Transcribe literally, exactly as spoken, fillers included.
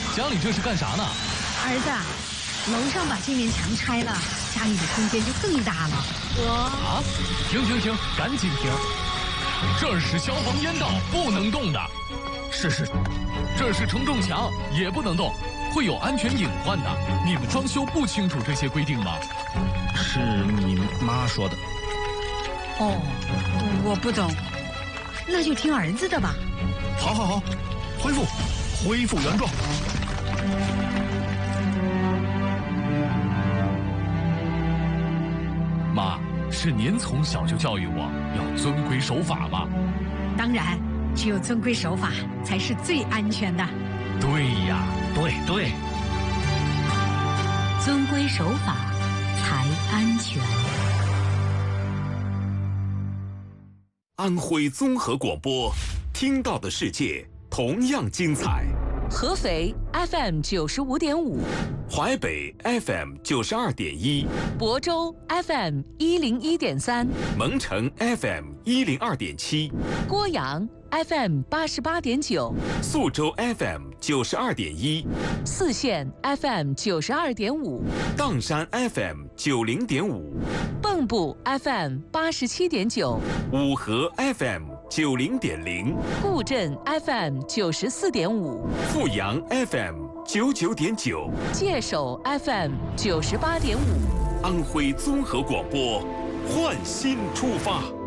家里这是干啥呢？ 儿子，楼上把这面墙拆了，家里的空间就更大了。我啊，停停停，赶紧停！这是消防烟道，不能动的。是是，这是承重墙，也不能动，会有安全隐患的。你们装修不清楚这些规定吗？ 是你妈说的。 哦，我不懂，那就听儿子的吧。 好好好，恢复，恢复原状。 妈，是您从小就教育我要遵规守法吗？ 当然，只有遵规守法才是最安全的。 对呀， 对对， 遵规守法才安全。 安徽综合广播，听到的世界同样精彩。 合肥 F M 九十五点五， 淮北 F M 九十二点一， 亳州 F M 一零一点三， 蒙城 F M 一零二点七， 郭阳 F M 八十八点九， 宿州 F M 九十二点一， 泗县 F M 九十二点五， 砀山 F M 九零点五， 蚌埠 F M 八十七点九， 五河 F M 九零点零， 固镇 F M 九十四点五， 阜阳 F M 九九点九， 界首 F M 九十八点五， 安徽综合广播，焕新出发。